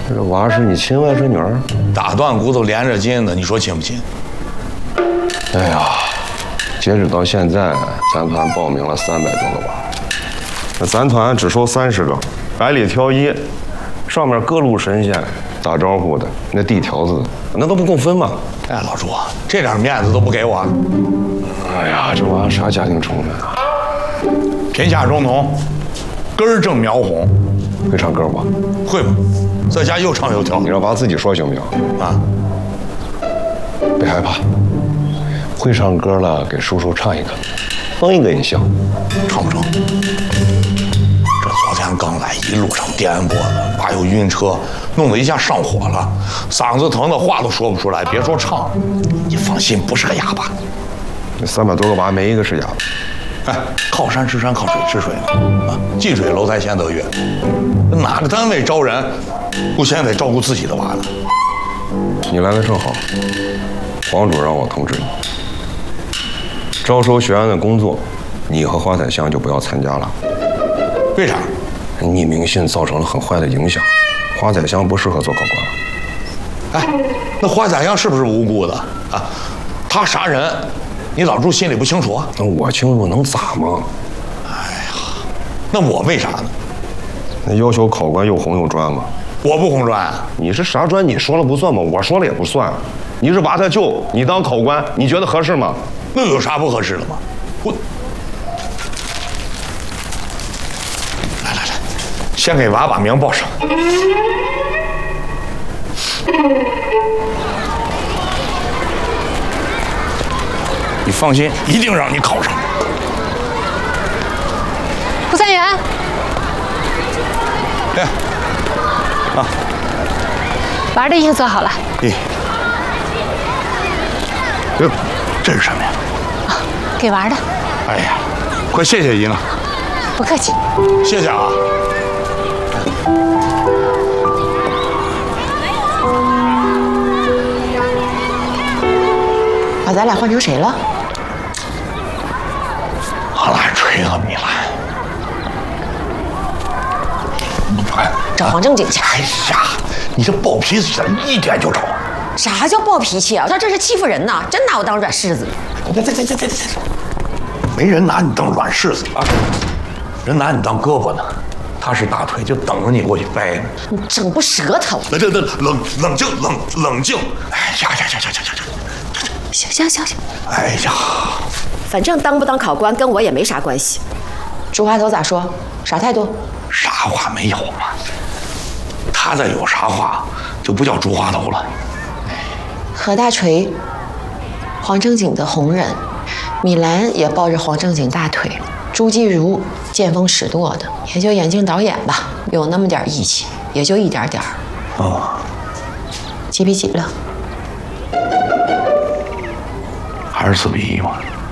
这娃是你亲外孙女儿？ 打断骨头连着筋的，你说亲不亲？ 哎呀，截止到现在，咱团报名了300多个娃，那咱团只收30个，百里挑一，上面各路神仙打招呼的，那递条子的，那都不够分吗？ 哎，老朱，这点面子都不给我？ 哎呀，这娃啥家庭成分啊？ 贫下中农，根正苗红， 会唱歌吗？ 会吗？在家又唱又跳。 你让娃自己说行不行？ 啊， 别害怕，会唱歌了，给叔叔唱一个，哼一个也行。 唱不成。这昨天刚来，一路上颠簸的，娃又晕车，弄得一下上火了，嗓子疼的话都说不出来，别说唱。你放心，不是个哑巴。 那300多个娃没一个是哑巴。 哎，靠山吃山，靠水吃水呢。啊，近水楼台先得月。哪个单位招人，不先得照顾自己的娃呢？ 你来的正好，黄主让我通知你，招收学员的工作，你和花彩香就不要参加了。 为啥？ 匿名信造成了很坏的影响，花彩香不适合做高官了。 哎，那花甲香是不是无辜的啊？他杀人，你老朱心里不清楚啊？ 那我清楚能咋吗？ 那我为啥呢？ 那要求考官又红又专吗？ 我不红专啊？ 你是啥专？你说了不算吗？我说了也不算。你是娃他舅，你当考官，你觉得合适吗？ 那有啥不合适的吗？我来，先给娃把名报上。你放心，一定让你考上。 胡三元， 哎，啊， 娃的衣服做好了。 咦，这是什么呀？ 给娃的。 哎呀，快谢谢姨了。 不客气。 谢谢啊。 把咱俩换成谁了？ 阿兰锤和米兰。 找黄正经去。 哎呀，你这暴脾气的，一点就着。 啥叫暴脾气啊？他这是欺负人呐！真拿我当软柿子。 对，没人拿你当软柿子啊，人拿你当胳膊呢。他是大腿，就等着你过去掰呢。 你整不舌头。 冷静。哎呀， 行。 哎呀， 反正当不当考官跟我也没啥关系。朱花头咋说？啥态度？ 啥话没有嘛？他再有啥话，就不叫朱花头了。 何大锤，黄正经的红人，米兰也抱着黄正经大腿，朱继儒见风使舵的，也就眼镜导演吧，有那么点义气，也就一点点儿。 哦， 几比几了？ 还是4比1嘛。